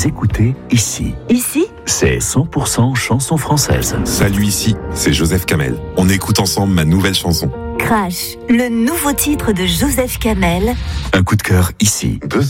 Vous écoutez Ici. Ici, C'est 100% chanson française. Salut, ici, c'est Joseph Kamel. On écoute ensemble ma nouvelle chanson. Crash, le nouveau titre de Joseph Kamel. Un coup de cœur ici. 2